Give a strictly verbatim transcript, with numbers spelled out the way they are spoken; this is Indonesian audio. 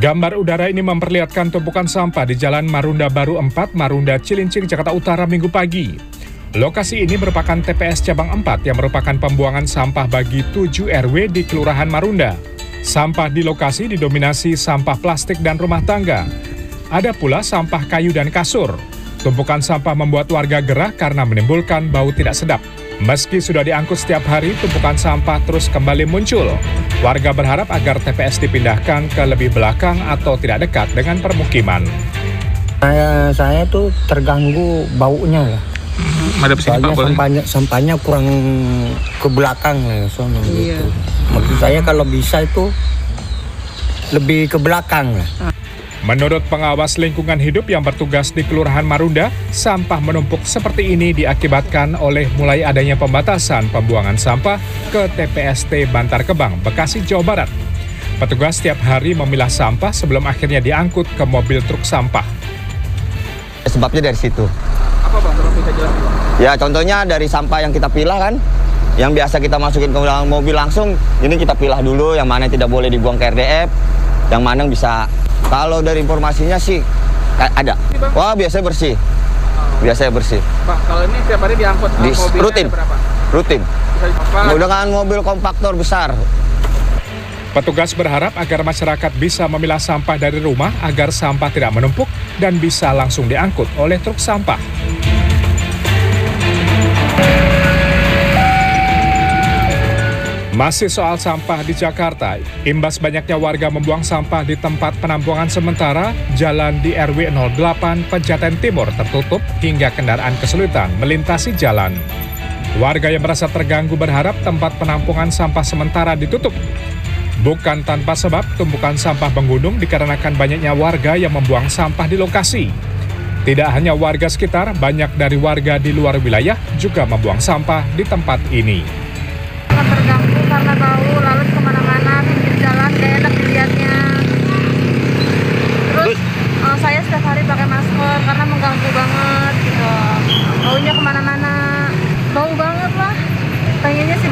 Gambar udara ini memperlihatkan tumpukan sampah di Jalan Marunda Baru empat, Marunda, Cilincing, Jakarta Utara Minggu pagi. Lokasi ini merupakan T P S Cabang empat yang merupakan pembuangan sampah bagi tujuh R W di Kelurahan Marunda. Sampah di lokasi didominasi sampah plastik dan rumah tangga. Ada pula sampah kayu dan kasur. Tumpukan sampah membuat warga gerah karena menimbulkan bau tidak sedap. Meski sudah diangkut setiap hari, tumpukan sampah terus kembali muncul. Warga berharap agar T P S dipindahkan ke lebih belakang atau tidak dekat dengan permukiman. Saya, saya tuh terganggu baunya lah. Ada Soalnya sampahnya, sampahnya kurang ke belakang lah, soalnya iya. Gitu. Maksud saya kalau bisa itu lebih ke belakang lah. Menurut pengawas lingkungan hidup yang bertugas di Kelurahan Marunda, sampah menumpuk seperti ini diakibatkan oleh mulai adanya pembatasan pembuangan sampah ke T P S T Bantar Gebang, Bekasi, Jawa Barat. Petugas setiap hari memilah sampah sebelum akhirnya diangkut ke mobil truk sampah. Sebabnya dari situ. Apa Bang, kalau bisa jelaskan? Ya contohnya dari sampah yang kita pilah kan, yang biasa kita masukin ke dalam mobil langsung, ini kita pilah dulu yang mana tidak boleh dibuang ke R D F, yang mana bisa. Kalau dari informasinya sih ada. Wah, biasanya bersih. Biasanya bersih. Pak, kalau ini tiap hari diangkut Di, mobilnya rutin. berapa? Rutin. Bisa dengan mobil kompaktor besar. Petugas berharap agar masyarakat bisa memilah sampah dari rumah agar sampah tidak menumpuk dan bisa langsung diangkut oleh truk sampah. Masih soal sampah di Jakarta, imbas banyaknya warga membuang sampah di tempat penampungan sementara, jalan di R W nol delapan Pejaten Timur tertutup hingga kendaraan kesulitan melintasi jalan. Warga yang merasa terganggu berharap tempat penampungan sampah sementara ditutup. Bukan tanpa sebab, tumpukan sampah menggunung dikarenakan banyaknya warga yang membuang sampah di lokasi. Tidak hanya warga sekitar, banyak dari warga di luar wilayah juga membuang sampah di tempat ini. Terganggu karena